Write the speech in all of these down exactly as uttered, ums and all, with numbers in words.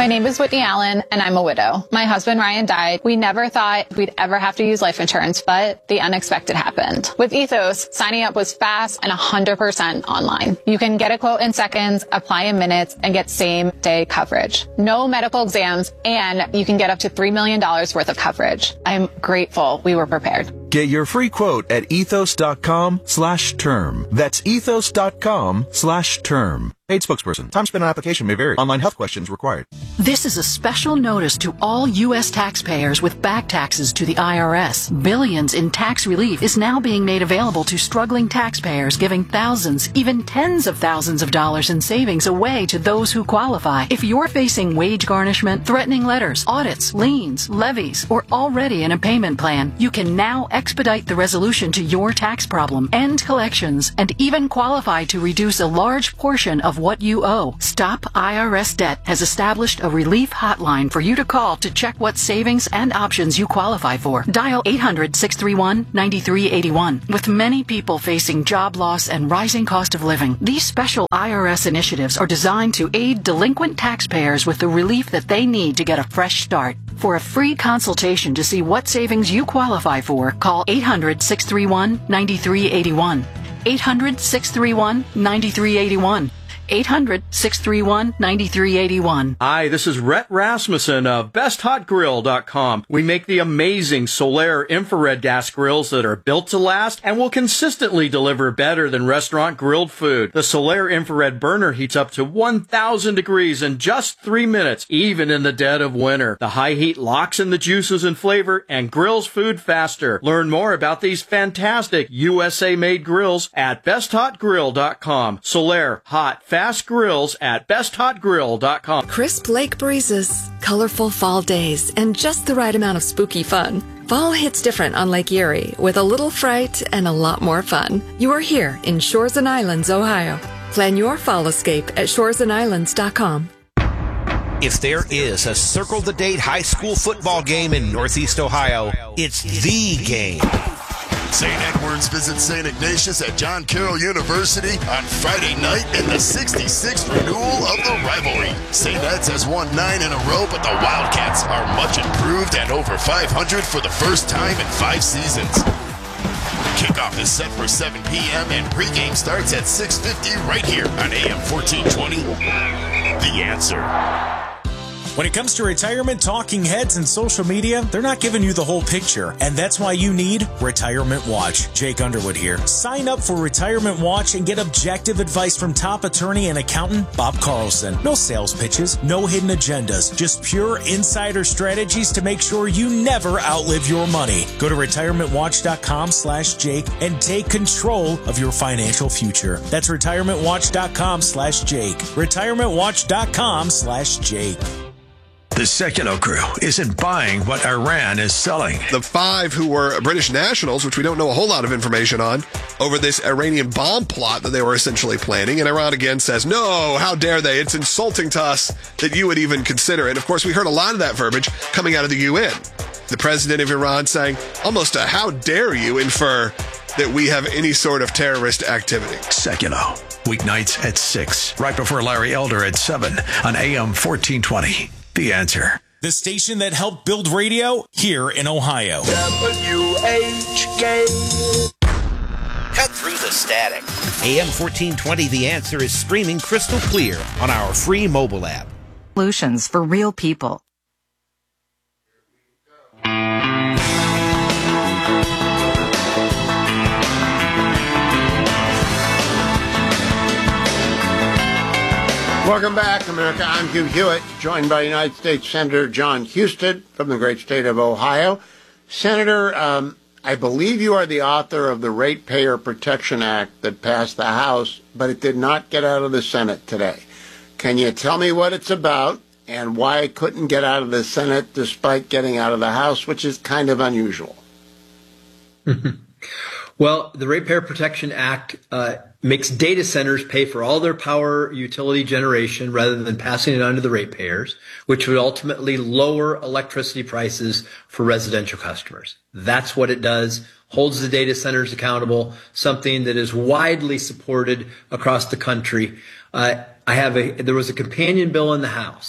My name is Whitney Allen, and I'm a widow. My husband, Ryan, died. We never thought we'd ever have to use life insurance, but the unexpected happened. With Ethos, signing up was fast and one hundred percent online. You can get a quote in seconds, apply in minutes, and get same-day coverage. No medical exams, and you can get up to three million dollars worth of coverage. I'm grateful we were prepared. Get your free quote at ethos.com slash term. That's ethos.com slash term. Paid spokesperson. Time spent on application may vary. Online health questions required. This is a special notice to all U S taxpayers with back taxes to the I R S. Billions in tax relief is now being made available to struggling taxpayers, giving thousands, even tens of thousands of dollars in savings away to those who qualify. If you're facing wage garnishment, threatening letters, audits, liens, levies, or already in a payment plan, you can now expedite the resolution to your tax problem, end collections, and even qualify to reduce a large portion of what you owe. Stop I R S Debt has established a relief hotline for you to call to check what savings and options you qualify for. Dial eight hundred, six three one, nine three eight one. With many people facing job loss and rising cost of living, these special I R S initiatives are designed to aid delinquent taxpayers with the relief that they need to get a fresh start. For a free consultation to see what savings you qualify for, call eight hundred, six three one, nine three eight one. eight hundred, six three one, nine three eight one. eight hundred, six three one, nine three eight one. Hi, this is Rhett Rasmussen of best hot grill dot com. We make the amazing Solaire infrared gas grills that are built to last and will consistently deliver better than restaurant grilled food. The Solaire infrared burner heats up to one thousand degrees in just three minutes, even in the dead of winter. The high heat locks in the juices and flavor and grills food faster. Learn more about these fantastic U S A-made grills at best hot grill dot com. Solaire Hot Fast Grills at best hot grill dot com. Crisp lake breezes, colorful fall days, and just the right amount of spooky fun. Fall hits different on Lake Erie with a little fright and a lot more fun. You are here in Shores and Islands, Ohio. Plan your fall escape at shores and islands dot com. If there is a circle the date high school football game in Northeast Ohio, it's the game. Saint Edward's visits Saint Ignatius at John Carroll University on Friday night in the sixty-sixth renewal of the rivalry. Saint Ed's has won nine in a row, but the Wildcats are much improved at over five hundred for the first time in five seasons. Kickoff is set for seven p.m. and pregame starts at six fifty right here on A M fourteen twenty. The Answer. When it comes to retirement talking heads and social media, they're not giving you the whole picture. And that's why you need Retirement Watch. Jake Underwood here. Sign up for Retirement Watch and get objective advice from top attorney and accountant Bob Carlson. No sales pitches, no hidden agendas, just pure insider strategies to make sure you never outlive your money. Go to retirement watch dot com slash Jake and take control of your financial future. That's retirement watch dot com slash Jake. retirement watch dot com slash Jake. The Sekulow crew isn't buying what Iran is selling. The five who were British nationals, which we don't know a whole lot of information on, over this Iranian bomb plot that they were essentially planning. And Iran again says, no, how dare they? It's insulting to us that you would even consider it. Of course, we heard a lot of that verbiage coming out of the U N. The president of Iran saying almost a how dare you infer that we have any sort of terrorist activity. Sekulow, weeknights at six, right before Larry Elder at seven on A M fourteen twenty. The Answer. The station that helped build radio here in Ohio. W H K. Cut through the static. A M fourteen twenty The Answer is streaming crystal clear on our free mobile app. Solutions for real people. Welcome back, America. I'm Hugh Hewitt, joined by United States Senator John Husted from the great state of Ohio. Senator, um, I believe you are the author of the Ratepayer Protection Act that passed the House, but it did not get out of the Senate today. Can you tell me what it's about and why it couldn't get out of the Senate despite getting out of the House, which is kind of unusual? Well, the Ratepayer Protection Act uh, makes data centers pay for all their power utility generation rather than passing it on to the ratepayers, which would ultimately lower electricity prices for residential customers. That's what it does, holds the data centers accountable, something that is widely supported across the country. Uh, I have a, there was a companion bill in the House.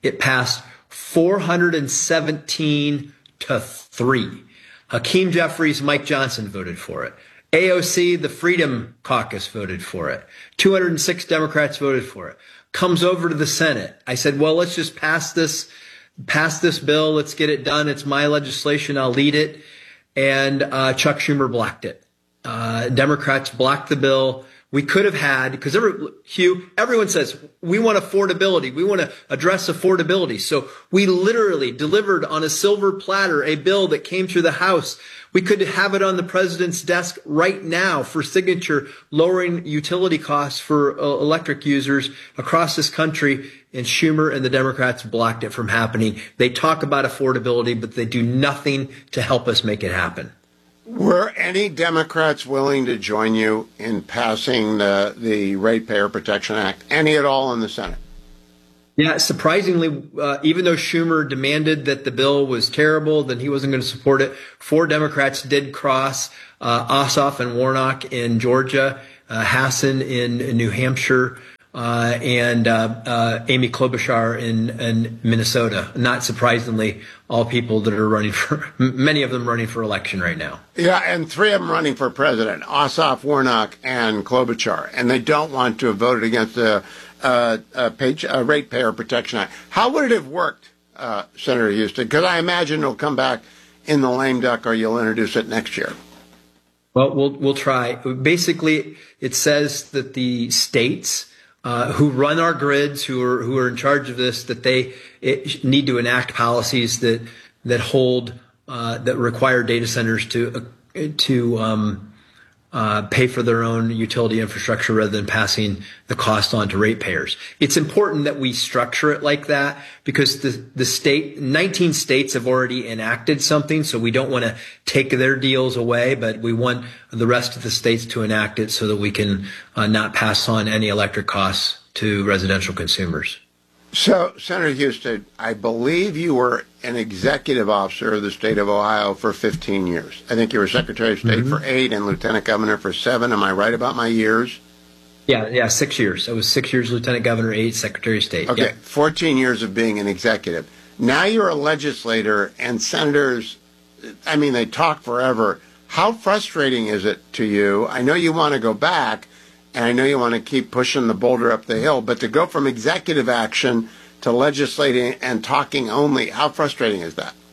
It passed four hundred seventeen to three. Hakeem Jeffries, Mike Johnson voted for it. A O C, the Freedom Caucus voted for it. two hundred six Democrats voted for it. Comes over to the Senate. I said, well, let's just pass this, pass this bill. Let's get it done. It's my legislation. I'll lead it. And uh, Chuck Schumer blocked it. Uh, Democrats blocked the bill. We could have had, because every, Hugh, everyone says we want affordability. We want to address affordability. So we literally delivered on a silver platter a bill that came through the House. We could have it on the president's desk right now for signature, lowering utility costs for uh, electric users across this country. And Schumer and the Democrats blocked it from happening. They talk about affordability, but they do nothing to help us make it happen. Were any Democrats willing to join you in passing the, the Ratepayer Protection Act? Any at all in the Senate? Yeah, surprisingly, uh, even though Schumer demanded that the bill was terrible, then he wasn't going to support it. Four Democrats did cross, uh, Ossoff and Warnock in Georgia, uh, Hassan in, in New Hampshire, uh, and uh, uh, Amy Klobuchar in, in Minnesota. Not surprisingly, all people that are running for, many of them running for election right now. Yeah, and three of them running for president, Ossoff, Warnock, and Klobuchar, and they don't want to have voted against the uh, uh, page, uh, Ratepayer Protection Act. How would it have worked, uh, Senator Houston? Because I imagine it'll come back in the lame duck, or you'll introduce it next year. Well, we'll we'll try. Basically, it says that the states uh, who run our grids, who are who are in charge of this, that they it, need to enact policies that that hold uh, that require data centers to uh, to um, uh, pay for their own utility infrastructure rather than passing the cost on to ratepayers. It's important that we structure it like that because the the state nineteen states have already enacted something, so we don't want to take their deals away, but we want the rest of the states to enact it so that we can uh, not pass on any electric costs to residential consumers. So, Senator Houston, I believe you were an executive officer of the state of Ohio for fifteen years. I think you were Secretary of State mm-hmm. for eight and Lieutenant Governor for seven. Am I right about my years? Yeah, yeah, six years. I was six years Lieutenant Governor, eight Secretary of State. Okay, yep. fourteen years of being an executive. Now you're a legislator, and senators, I mean, they talk forever. How frustrating is it to you? I know you want to go back, and I know you want to keep pushing the boulder up the hill, but to go from executive action to legislating and talking only, how frustrating is that?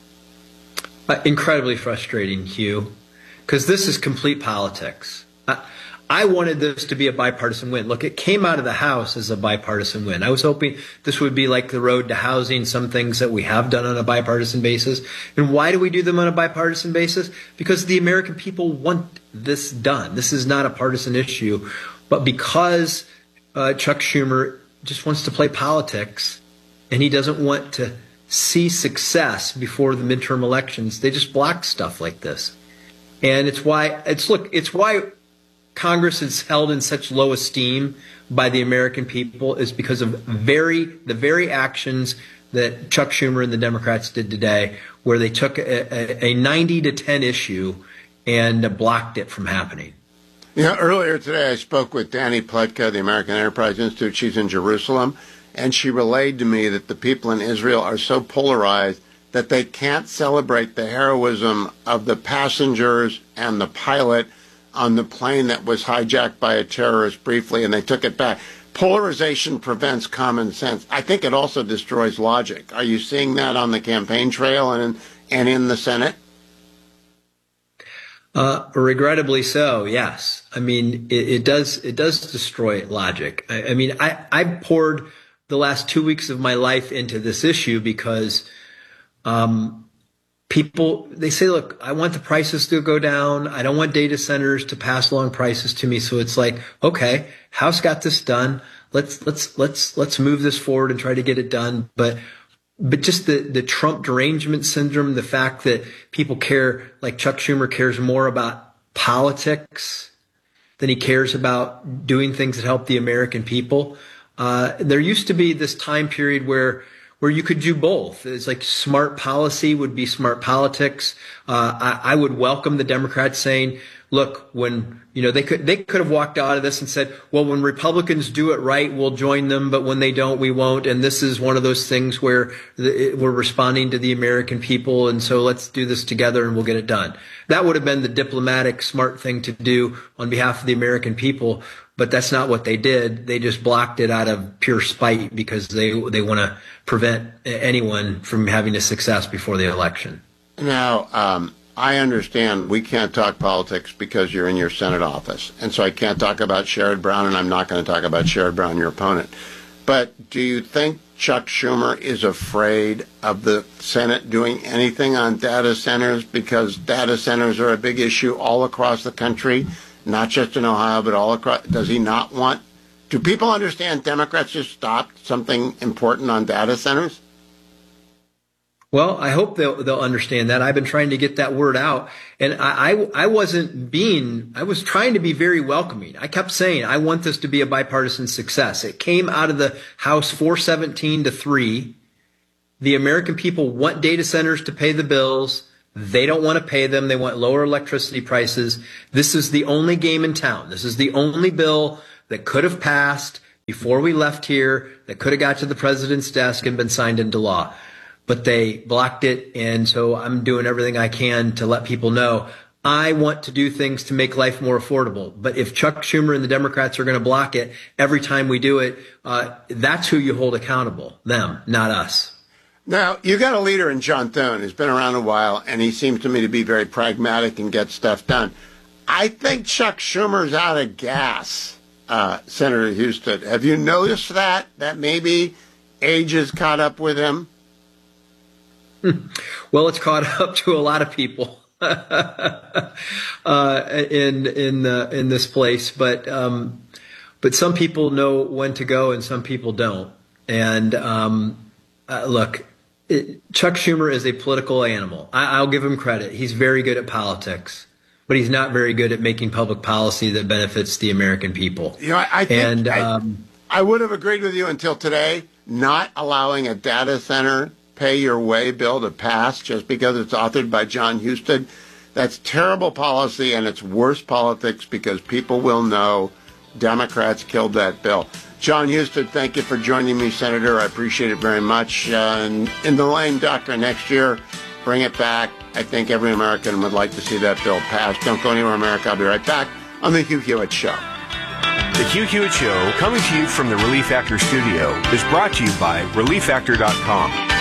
Uh, incredibly frustrating, Hugh, because this is complete politics. I, I wanted this to be a bipartisan win. Look, it came out of the House as a bipartisan win. I was hoping this would be like the road to housing, some things that we have done on a bipartisan basis. And why do we do them on a bipartisan basis? Because the American people want this done. This is not a partisan issue. But because uh, Chuck Schumer just wants to play politics and he doesn't want to see success before the midterm elections, they just block stuff like this. And it's why it's look, it's why Congress is held in such low esteem by the American people is because of very the very actions that Chuck Schumer and the Democrats did today, where they took a, a, a ninety to ten issue and blocked it from happening. You know, earlier today I spoke with Danny Pletka of the American Enterprise Institute. She's in Jerusalem, and she relayed to me that the people in Israel are so polarized that they can't celebrate the heroism of the passengers and the pilot on the plane that was hijacked by a terrorist briefly, and they took it back. Polarization prevents common sense. I think it also destroys logic. Are you seeing that on the campaign trail and in, and in the Senate? Uh, regrettably so, yes. I mean, it, it does it does destroy logic. I, I mean, I, I poured the last two weeks of my life into this issue because um, people, they say, look, I want the prices to go down. I don't want data centers to pass along prices to me. So it's like, okay, House got this done. Let's let's let's let's move this forward and try to get it done. But But just the, the Trump derangement syndrome, the fact that people care, like Chuck Schumer cares more about politics than he cares about doing things that help the American people. Uh, there used to be this time period where where you could do both. It's like smart policy would be smart politics. Uh, I, I would welcome the Democrats saying look, when, you know, they could, they could have walked out of this and said, well, when Republicans do it right, we'll join them, but when they don't, we won't. And this is one of those things where the, we're responding to the American people, and so let's do this together and we'll get it done. That would have been the diplomatic, smart thing to do on behalf of the American people, but that's not what they did. They just blocked it out of pure spite because they they want to prevent anyone from having a success before the election. Now, um, I understand we can't talk politics because you're in your Senate office, and so I can't talk about Sherrod Brown, and I'm not going to talk about Sherrod Brown, your opponent. But do you think Chuck Schumer is afraid of the Senate doing anything on data centers, because data centers are a big issue all across the country, not just in Ohio, but all across? Does he not want? Do people understand Democrats just stopped something important on data centers? Well, I hope they'll, they'll understand that. I've been trying to get that word out, and I, I, I wasn't being, I was trying to be very welcoming. I kept saying, I want this to be a bipartisan success. It came out of the House four seventeen to three. The American people want data centers to pay the bills. They don't want to pay them. They want lower electricity prices. This is the only game in town. This is the only bill that could have passed before we left here, that could have got to the president's desk and been signed into law. But they blocked it, and so I'm doing everything I can to let people know I want to do things to make life more affordable. But if Chuck Schumer and the Democrats are going to block it every time we do it, uh, that's who you hold accountable, them, not us. Now, you got a leader in John Thune who's been around a while, and he seems to me to be very pragmatic and get stuff done. I think Chuck Schumer's out of gas, uh, Senator Husted. Have you noticed that, that maybe age has caught up with him? Well, it's caught up to a lot of people uh, in in uh, in this place, but um, but some people know when to go and some people don't. And um, uh, look, it, Chuck Schumer is a political animal. I, I'll give him credit; he's very good at politics, but he's not very good at making public policy that benefits the American people. You know, I, I think and I, um, I would have agreed with you until today. Not allowing a data center pay your way bill to pass just because it's authored by John Husted, that's terrible policy, and it's worse politics because people will know Democrats killed that bill. John Husted, thank you for joining me, Senator. I appreciate it very much. Uh, and in the lame duck next year, bring it back. I think every American would like to see that bill passed. Don't go anywhere, America. I'll be right back on The Hugh Hewitt Show. The Hugh Hewitt Show, coming to you from the Relief Factor studio, is brought to you by relief factor dot com.